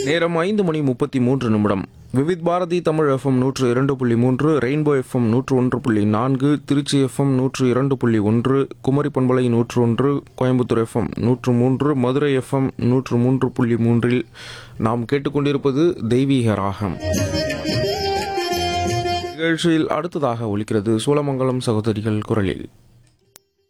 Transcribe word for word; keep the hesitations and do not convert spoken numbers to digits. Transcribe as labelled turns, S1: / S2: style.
S1: நேரம் ஐந்து மணி முப்பத்தி மூன்று நிமிடம். விவித் பாரதி தமிழ் எஃப்எம் நூற்று இரண்டு புள்ளி மூன்று, ரெயின்போ எஃப்எம் நூற்று ஒன்று புள்ளி நான்கு, திருச்சி எஃப்எம் நூற்று இரண்டு புள்ளி ஒன்று, குமரி பண்பலை நூற்று ஒன்று, கோயம்புத்தூர் எஃப்எம் நூற்று மூன்று, மதுரை எஃப்எம் நூற்று மூன்று புள்ளி மூன்றில் நாம் கேட்டுக்கொண்டிருப்பது தெய்வீக ராகம். நிகழ்ச்சியில் அடுத்ததாக ஒலிக்கிறது சோழமங்கலம் சகோதரிகள் குரலில்.